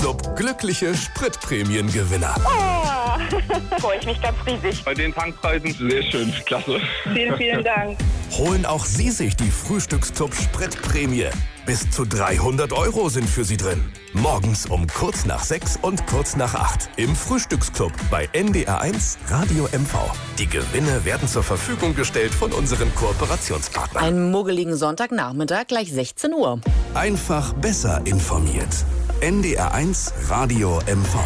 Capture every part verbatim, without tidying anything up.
Club glückliche Spritprämiengewinner. Oh, freue ich mich ganz riesig. Bei den Tankpreisen sehr schön, klasse. Vielen, vielen Dank. Holen auch Sie sich die Frühstücksclub Spritprämie. Bis zu dreihundert Euro sind für Sie drin. Morgens um kurz nach sechs und kurz nach acht im Frühstücksclub bei N D R eins Radio M V. Die Gewinne werden zur Verfügung gestellt von unseren Kooperationspartnern. Einen muggeligen Sonntagnachmittag, gleich sechzehn Uhr. Einfach besser informiert. N D R eins Radio M V.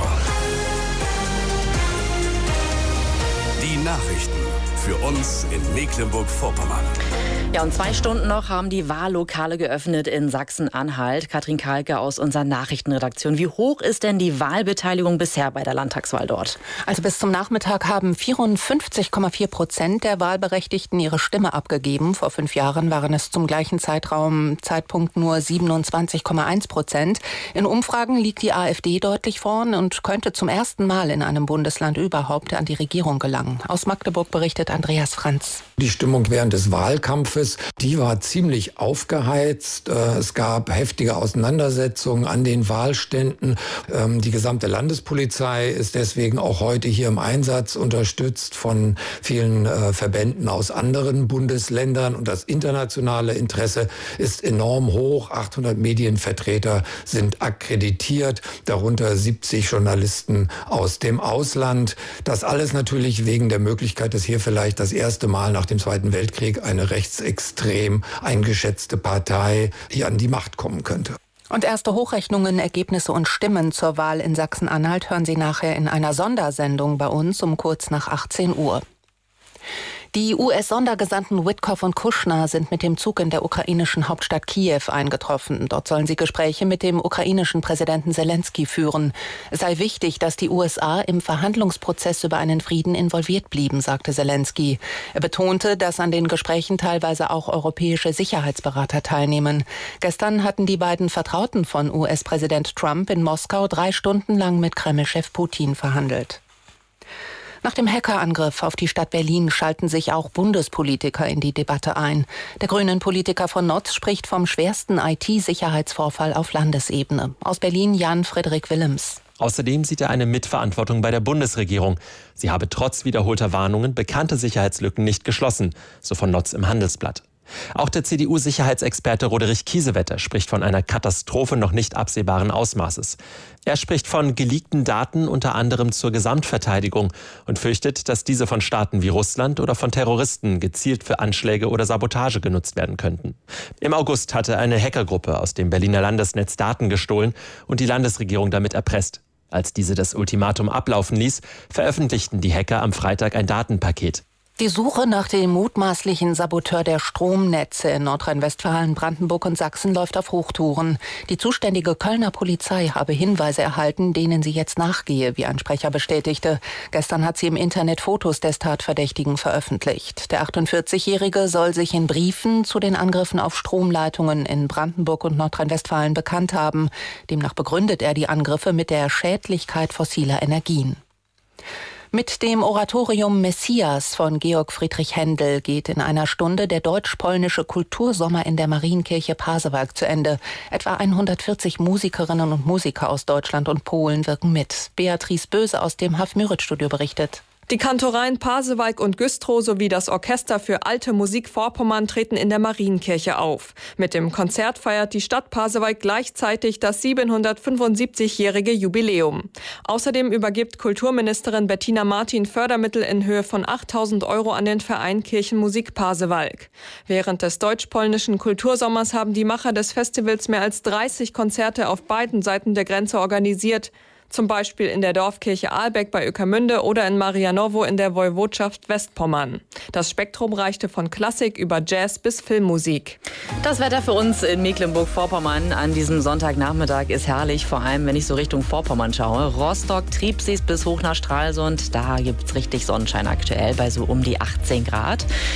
Die Nachrichten für uns in Mecklenburg-Vorpommern. Ja, und zwei Stunden noch haben die Wahllokale geöffnet in Sachsen-Anhalt. Katrin Kalke aus unserer Nachrichtenredaktion. Wie hoch ist denn die Wahlbeteiligung bisher bei der Landtagswahl dort? Also bis zum Nachmittag haben vierundfünfzig Komma vier Prozent der Wahlberechtigten ihre Stimme abgegeben. Vor fünf Jahren waren es zum gleichen Zeitraum, Zeitpunkt nur siebenundzwanzig Komma eins Prozent. In Umfragen liegt die AfD deutlich vorn und könnte zum ersten Mal in einem Bundesland überhaupt an die Regierung gelangen. Aus Magdeburg berichtet Andreas Franz. Die Stimmung während des Wahlkampfes, die war ziemlich aufgeheizt. Es gab heftige Auseinandersetzungen an den Wahlständen. Die gesamte Landespolizei ist deswegen auch heute hier im Einsatz, unterstützt von vielen Verbänden aus anderen Bundesländern. Und das internationale Interesse ist enorm hoch. achthundert Medienvertreter sind akkreditiert, darunter siebzig Journalisten aus dem Ausland. Das alles natürlich wegen der Möglichkeit, dass hier vielleicht das erste Mal nach dem Zweiten Weltkrieg eine rechtsextrem eingeschätzte Partei hier an die Macht kommen könnte. Und erste Hochrechnungen, Ergebnisse und Stimmen zur Wahl in Sachsen-Anhalt hören Sie nachher in einer Sondersendung bei uns um kurz nach achtzehn Uhr. Die U S-Sondergesandten Witkoff und Kushner sind mit dem Zug in der ukrainischen Hauptstadt Kiew eingetroffen. Dort sollen sie Gespräche mit dem ukrainischen Präsidenten Selenskyj führen. Es sei wichtig, dass die U S A im Verhandlungsprozess über einen Frieden involviert blieben, sagte Selenskyj. Er betonte, dass an den Gesprächen teilweise auch europäische Sicherheitsberater teilnehmen. Gestern hatten die beiden Vertrauten von U S-Präsident Trump in Moskau drei Stunden lang mit Kreml-Chef Putin verhandelt. Nach dem Hackerangriff auf die Stadt Berlin schalten sich auch Bundespolitiker in die Debatte ein. Der Grünen-Politiker von Notz spricht vom schwersten I T-Sicherheitsvorfall auf Landesebene. Aus Berlin Jan Frederik Willems. Außerdem sieht er eine Mitverantwortung bei der Bundesregierung. Sie habe trotz wiederholter Warnungen bekannte Sicherheitslücken nicht geschlossen, so von Notz im Handelsblatt. Auch der C D U-Sicherheitsexperte Roderich Kiesewetter spricht von einer Katastrophe noch nicht absehbaren Ausmaßes. Er spricht von geleakten Daten unter anderem zur Gesamtverteidigung und fürchtet, dass diese von Staaten wie Russland oder von Terroristen gezielt für Anschläge oder Sabotage genutzt werden könnten. Im August hatte eine Hackergruppe aus dem Berliner Landesnetz Daten gestohlen und die Landesregierung damit erpresst. Als diese das Ultimatum ablaufen ließ, veröffentlichten die Hacker am Freitag ein Datenpaket. Die Suche nach dem mutmaßlichen Saboteur der Stromnetze in Nordrhein-Westfalen, Brandenburg und Sachsen läuft auf Hochtouren. Die zuständige Kölner Polizei habe Hinweise erhalten, denen sie jetzt nachgehe, wie ein Sprecher bestätigte. Gestern hat sie im Internet Fotos des Tatverdächtigen veröffentlicht. Der achtundvierzigjährige soll sich in Briefen zu den Angriffen auf Stromleitungen in Brandenburg und Nordrhein-Westfalen bekannt haben. Demnach begründet er die Angriffe mit der Schädlichkeit fossiler Energien. Mit dem Oratorium Messias von Georg Friedrich Händel geht in einer Stunde der deutsch-polnische Kultursommer in der Marienkirche Pasewalk zu Ende. Etwa hundertvierzig Musikerinnen und Musiker aus Deutschland und Polen wirken mit. Beatrice Böse aus dem Haf-Müritz-Studio berichtet. Die Kantoreien Pasewalk und Güstrow sowie das Orchester für Alte Musik Vorpommern treten in der Marienkirche auf. Mit dem Konzert feiert die Stadt Pasewalk gleichzeitig das siebenhundertfünfundsiebzigjährige Jubiläum. Außerdem übergibt Kulturministerin Bettina Martin Fördermittel in Höhe von achttausend Euro an den Verein Kirchenmusik Pasewalk. Während des deutsch-polnischen Kultursommers haben die Macher des Festivals mehr als dreißig Konzerte auf beiden Seiten der Grenze organisiert. Zum Beispiel in der Dorfkirche Ahlbeck bei Ueckermünde oder in Marianowo in der Woiwodschaft Westpommern. Das Spektrum reichte von Klassik über Jazz bis Filmmusik. Das Wetter für uns in Mecklenburg-Vorpommern an diesem Sonntagnachmittag ist herrlich, vor allem wenn ich so Richtung Vorpommern schaue. Rostock, Triebsees bis hoch nach Stralsund, da gibt's richtig Sonnenschein aktuell bei so um die achtzehn Grad.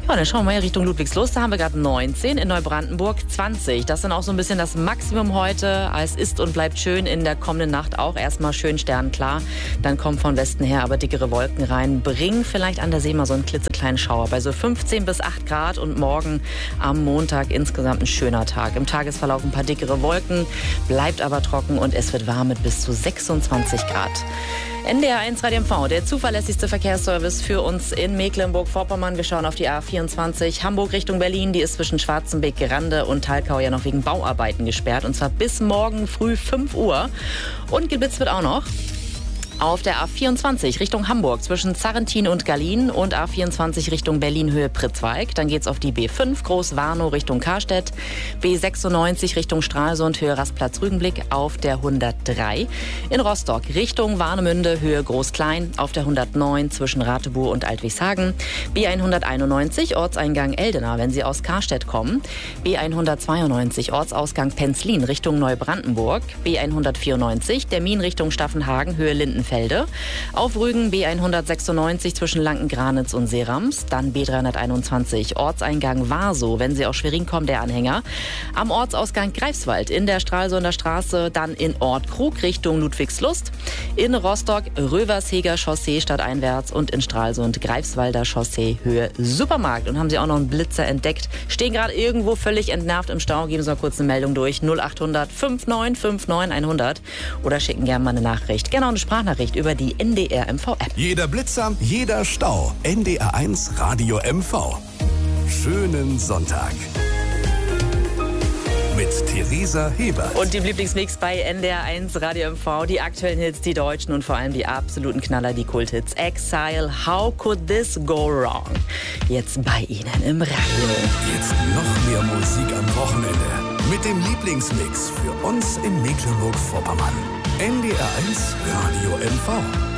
Ja, dann schauen wir mal Richtung Ludwigslust. Da haben wir gerade neunzehn, in Neubrandenburg zwanzig. Das ist dann auch so ein bisschen das Maximum heute. Es ist und bleibt schön in der kommenden Nacht auch. Erstmal schön sternklar. Dann kommen von Westen her aber dickere Wolken rein. Bringen vielleicht an der See mal so einen klitzekleinen Schauer bei so fünfzehn bis acht Grad. Und morgen am Montag insgesamt ein schöner Tag. Im Tagesverlauf ein paar dickere Wolken. Bleibt aber trocken und es wird warm mit bis zu sechsundzwanzig Grad. N D R eins Radio M V, der zuverlässigste Verkehrsservice für uns in Mecklenburg-Vorpommern. Wir schauen auf die A vierundzwanzig Hamburg Richtung Berlin. Die ist zwischen Schwarzenbeck-Grande und Thalkau ja noch wegen Bauarbeiten gesperrt. Und zwar bis morgen früh fünf Uhr. Und geblitzt wird auch noch auf der A vierundzwanzig Richtung Hamburg zwischen Zarrentin und Gallien und A vierundzwanzig Richtung Berlin Höhe Pritzwalk. Dann geht's auf die B fünf Groß-Warnow Richtung Karstedt, B sechsundneunzig Richtung Stralsund Höhe Rastplatz-Rügenblick auf der hundertdrei. In Rostock Richtung Warnemünde Höhe Groß-Klein auf der hundertneun zwischen Ratebuhr und Altwieshagen. B hunderteinundneunzig Ortseingang Eldena, wenn Sie aus Karstedt kommen. B hundertzweiundneunzig Ortsausgang Penzlin Richtung Neubrandenburg. B hundertvierundneunzig Termin Richtung Staffenhagen Höhe Lindenfelde. Auf Rügen B hundertsechsundneunzig zwischen Lanken-Granitz und Seerams. Dann B dreihunderteinundzwanzig Ortseingang Warsow, wenn Sie aus Schwerin kommen, der Anhänger. Am Ortsausgang Greifswald in der Stralsunder Straße. Dann in Ortkrug Richtung Ludwigslust. In Rostock Röversheger Chaussee stadteinwärts und in Stralsund Greifswalder Chaussee Höhe Supermarkt. Und haben Sie auch noch einen Blitzer entdeckt? Stehen gerade irgendwo völlig entnervt im Stau. Geben Sie mal kurz eine Meldung durch. null achthundert fünfundneunzig neunundfünfzig hundert oder schicken gerne mal eine Nachricht. Genau, eine Sprachnachricht über die N D R M V-App. Jeder Blitzer, jeder Stau. N D R eins Radio M V. Schönen Sonntag. Mit Theresa Hebert. Und dem Lieblingsmix bei N D R eins Radio M V. Die aktuellen Hits, die deutschen und vor allem die absoluten Knaller, die Kulthits. Exile, How Could This Go Wrong? Jetzt bei Ihnen im Radio. Jetzt noch mehr Musik am Wochenende. Mit dem Lieblingsmix für uns in Mecklenburg-Vorpommern. N D R eins Radio M V.